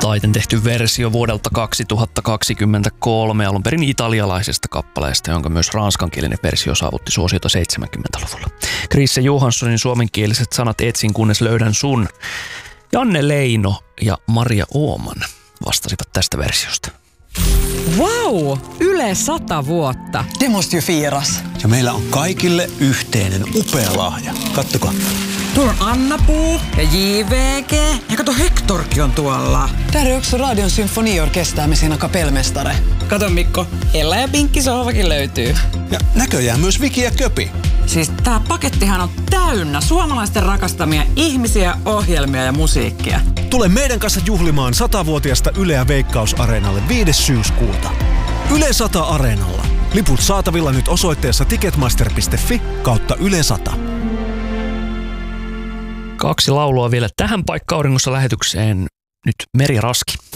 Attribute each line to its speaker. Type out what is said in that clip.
Speaker 1: taiten tehty versio vuodelta 2023 alun perin italialaisesta kappaleesta, jonka myös ranskankielinen versio saavutti suosiota 70-luvulla. Chrisse Johanssonin suomenkieliset sanat Etsin kunnes löydän sun. Janne Leino ja Maria Ooman vastasivat tästä versiosta.
Speaker 2: Wow! Yle 100 vuotta.
Speaker 3: Det måste ju firas.
Speaker 4: Ja meillä on kaikille yhteinen upea lahja. Kattokaa.
Speaker 2: Tuolla on Anna-Puu ja JVG. Ja kato, Hektorkin on tuolla.
Speaker 3: Där är också Radion symfoniorkester med sina kapellmästare.
Speaker 2: Kato Mikko, Ella ja Pinkki sohvakin löytyy.
Speaker 4: Ja näköjään myös Viki ja Köpi.
Speaker 2: Siis tää pakettihan on täynnä suomalaisten rakastamia ihmisiä, ohjelmia ja musiikkia.
Speaker 5: Tule meidän kanssa juhlimaan 100-vuotiasta Yle ja Veikkaus-areenalle 5. syyskuuta. Yle 100 Areenalla. Liput saatavilla nyt osoitteessa ticketmaster.fi/Yle 100.
Speaker 1: 2 laulua vielä tähän Paikka Auringossa -lähetykseen. Nyt Meri Raski.